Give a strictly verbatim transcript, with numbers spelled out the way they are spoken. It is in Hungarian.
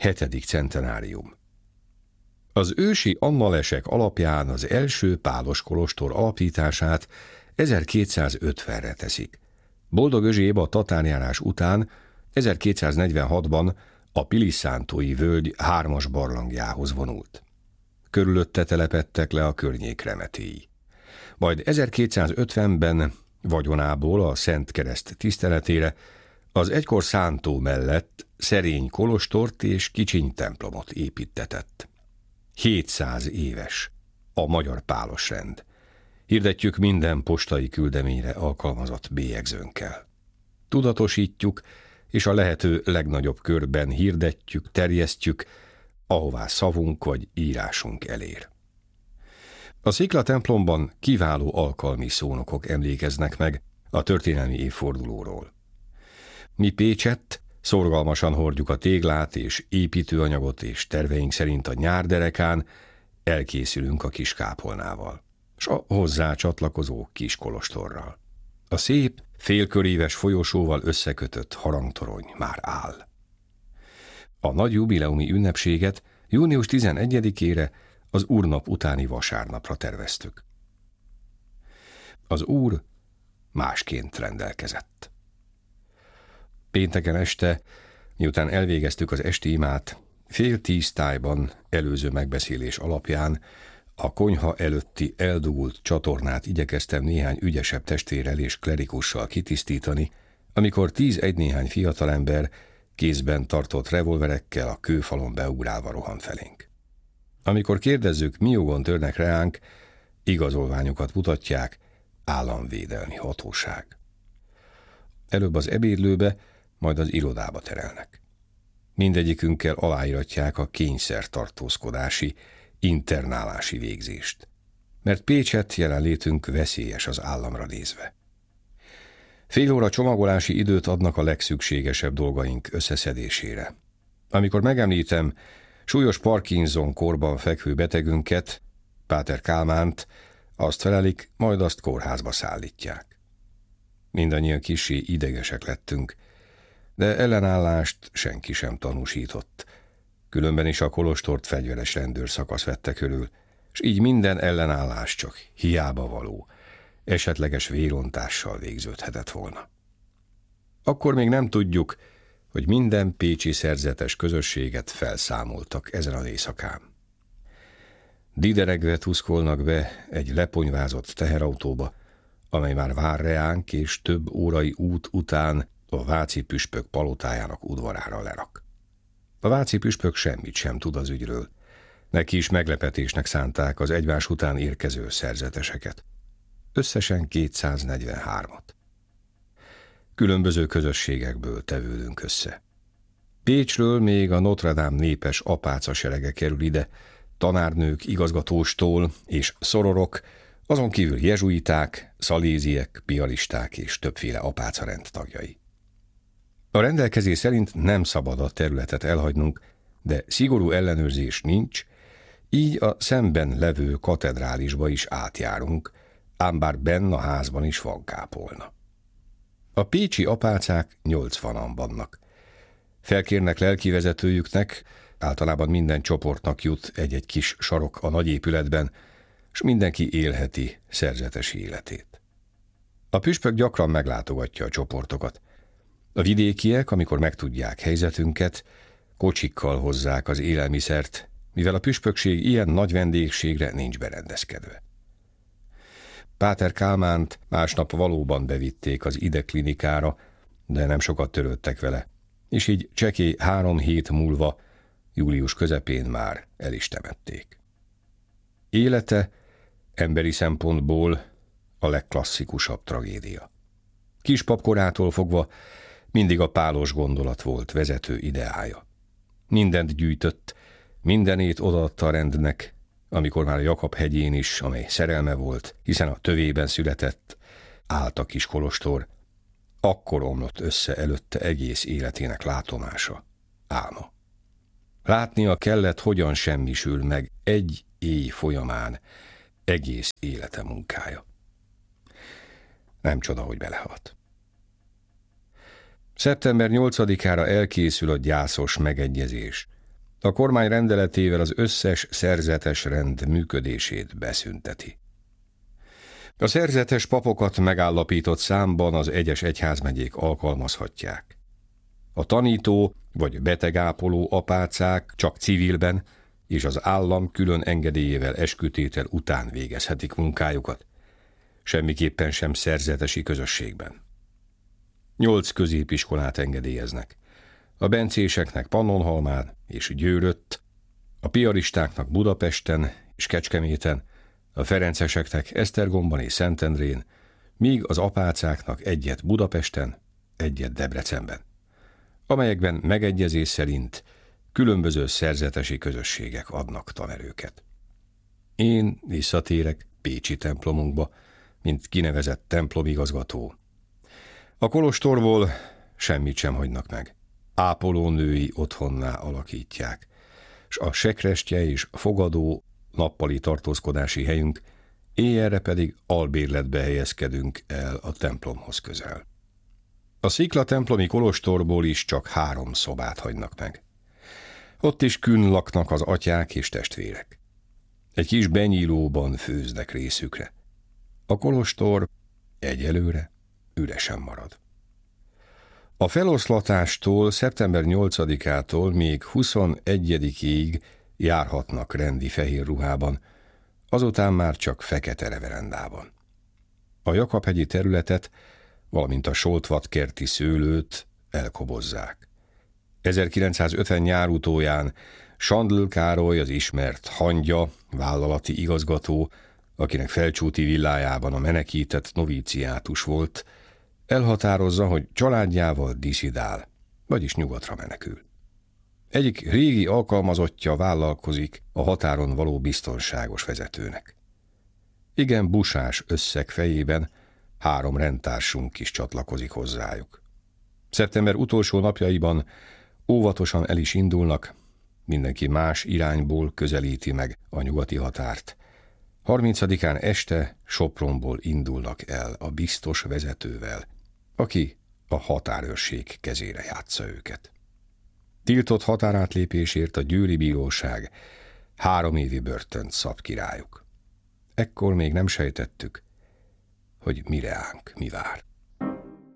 hetedik centenárium. Az ősi annalesek alapján az első pálos kolostor alapítását ezerkétszázötvenre teszik. Boldog Özséb a tatárjárás után ezerkétszáznegyvenhatban a Piliszántói völgy hármas barlangjához vonult. Körülötte telepedtek le a környék remetéi. Majd ezerkétszázötvenben vagyonából a Szent Kereszt tiszteletére az egykor szántó mellett szerény kolostort és kicsiny templomot építtetett. hétszáz éves a magyar pálos rend. Hirdetjük minden postai küldeményre alkalmazott bélyegzőnkkel. Tudatosítjuk, és a lehető legnagyobb körben hirdetjük, terjesztjük, ahová szavunk vagy írásunk elér. A sziklatemplomban kiváló alkalmi szónokok emlékeznek meg a történelmi évfordulóról. Mi Pécsett szorgalmasan hordjuk a téglát és építőanyagot, és terveink szerint a nyárderekán elkészülünk a kis kápolnával, s a hozzá csatlakozó kis kolostorral. A szép, félköríves folyosóval összekötött harangtorony már áll. A nagy jubileumi ünnepséget június tizenegyedikére, az Úrnap utáni vasárnapra terveztük. Az Úr másként rendelkezett. Pénteken este, miután elvégeztük az esti imát, fél tíz tájban előző megbeszélés alapján a konyha előtti eldugult csatornát igyekeztem néhány ügyesebb testvérrel és klerikussal kitisztítani, amikor tíz egy néhány fiatalember kézben tartott revolverekkel a kőfalon beugrálva rohan felénk. Amikor kérdezzük, mi jogon törnek reánk, igazolványokat mutatják, államvédelmi hatóság. Előbb az ebédlőbe, majd az irodába terelnek. Mindegyikünkkel aláíratják a kényszertartózkodási, internálási végzést, mert Pécsett jelenlétünk veszélyes az államra nézve. Fél óra csomagolási időt adnak a legszükségesebb dolgaink összeszedésére. Amikor megemlítem súlyos Parkinson kórban fekvő betegünket, Páter Kálmánt, azt felelik, majd azt kórházba szállítják. Mindannyian kissé idegesek lettünk, de ellenállást senki sem tanúsított. Különben is a kolostort fegyveres rendőrszakasz vette körül, s így minden ellenállás csak hiába való, esetleges vérontással végződhetett volna. Akkor még nem tudjuk, hogy minden pécsi szerzetes közösséget felszámoltak ezen az éjszakán. Dideregve tuszkolnak be egy leponyvázott teherautóba, amely már vár reánk, és több órai út után a váci püspök palotájának udvarára lerak. A váci püspök semmit sem tud az ügyről. Neki is meglepetésnek szánták az egymás után érkező szerzeteseket. Összesen kétszáznegyvenhármat. Különböző közösségekből tevődünk össze. Pécsről még a Notre Dame népes apáca serege kerül ide, tanárnők igazgatóstól és szororok, azon kívül jezsuiták, szaléziek, piaristák és többféle apácarend tagjai. A rendelkezés szerint nem szabad a területet elhagynunk, de szigorú ellenőrzés nincs, így a szemben levő katedrálisba is átjárunk, ám bár benn a házban is van kápolna. A pécsi apácák nyolcvanan vannak. Felkérnek lelkivezetőjüknek, általában minden csoportnak jut egy-egy kis sarok a nagy épületben, s mindenki élheti szerzetes életét. A püspök gyakran meglátogatja a csoportokat. A vidékiek, amikor megtudják helyzetünket, kocsikkal hozzák az élelmiszert, mivel a püspökség ilyen nagy vendégségre nincs berendezkedve. Páter Kálmánt másnap valóban bevitték az ide klinikára, de nem sokat törődtek vele, és így csekély három hét múlva, július közepén már el is temették. Élete emberi szempontból a legklasszikusabb tragédia. Kispapkorától fogva mindig a pálos gondolat volt vezető ideája. Mindent gyűjtött, mindenét odaadta a rendnek, amikor már a Jakab hegyén is, amely szerelme volt, hiszen a tövében született, állt a kis kolostor, akkor omlott össze előtte egész életének látomása, álma. Látnia kellett, hogyan semmisül meg egy éj folyamán egész élete munkája. Nem csoda, hogy belehalt. szeptember nyolcadikára elkészül a gyászos megegyezés, A kormány rendeletével az összes szerzetes rend működését beszünteti. A szerzetes papokat megállapított számban az egyes egyházmegyék alkalmazhatják. A tanító vagy betegápoló apácák csak civilben és az állam külön engedélyével eskütétel után végezhetik munkájukat, semmiképpen sem szerzetesi közösségben. Nyolc középiskolát engedélyeznek. A bencéseknek Pannonhalmán és Győrött, a piaristáknak Budapesten és Kecskeméten, a ferenceseknek Esztergomban és Szentendrén, míg az apácáknak egyet Budapesten, egyet Debrecenben, amelyekben megegyezés szerint különböző szerzetesi közösségek adnak tanerőket. Én visszatérek pécsi templomunkba, mint kinevezett templomigazgató. A kolostorból semmit sem hagynak meg. Ápolónői otthonná alakítják, s a sekrestye és fogadó nappali tartózkodási helyünk, éjjelre pedig albérletbe helyezkedünk el a templomhoz közel. A Szikla templomi kolostorból is csak három szobát hagynak meg. Ott is künn laknak az atyák és testvérek. Egy kis benyílóban főznek részükre. A kolostor egyelőre üresen marad. A feloszlatástól szeptember nyolcadikától még huszonegyedikéig járhatnak rendi fehér ruhában, azután már csak fekete reverendában. A Jakab-hegyi területet, valamint a Soltvat-kerti szőlőt elkobozzák. ezerkilencszázötven nyárutóján Sandl Károly, az ismert hangya, vállalati igazgató, akinek Felcsúti villájában a menekített novíciátus volt, elhatározza, hogy családjával diszidál, vagyis nyugatra menekül. Egyik régi alkalmazottja vállalkozik a határon való biztonságos vezetőnek. Igen busás összeg fejében három rendtársunk is csatlakozik hozzájuk. Szeptember utolsó napjaiban óvatosan el is indulnak, mindenki más irányból közelíti meg a nyugati határt. harmincadikán este Sopronból indulnak el a biztos vezetővel, aki a határőrség kezére játsza őket. Tiltott határátlépésért a győri bíróság három évi börtönt szab királyuk. Ekkor még nem sejtettük, hogy mi reánk mi vár.